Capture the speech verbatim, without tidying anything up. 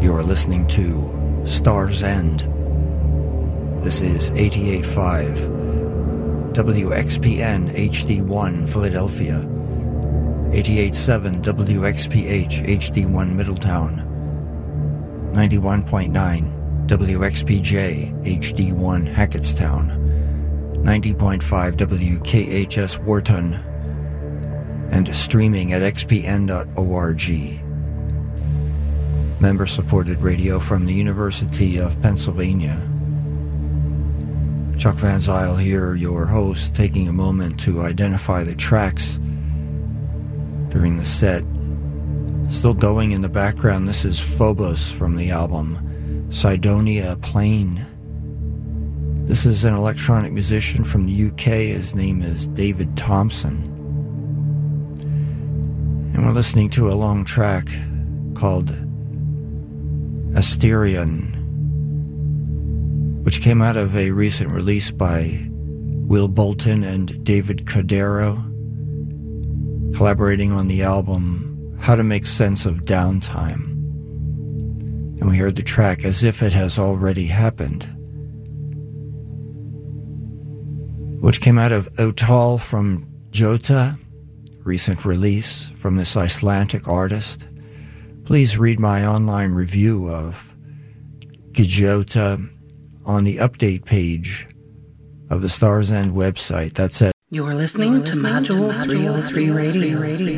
You're listening to Star's End. This is eighty-eight point five W X P N H D one Philadelphia, eighty-eight point seven W X P H H D one Middletown, ninety-one point nine W X P J H D one Hackettstown, ninety point five W K H S Wharton, and streaming at x p n dot org. Member-supported radio from the University of Pennsylvania. Chuck Van Zyl here, your host, taking a moment to identify the tracks during the set. Still going in the background, this is Phobos from the album Cydonia Plain. This is an electronic musician from the U K. His name is David Thompson. And we're listening to a long track called Asterion, which came out of a recent release by Will Bolton and David Cordero, collaborating on the album How to Make Sense of Downtime. And we heard the track As If It Has Already Happened, which came out of Otal from Jota, recent release from this Icelandic artist. Please read my online review of Jota on the update page of the Star's End website. That's at You're listening, You're listening to Module three oh three Radio. Radio.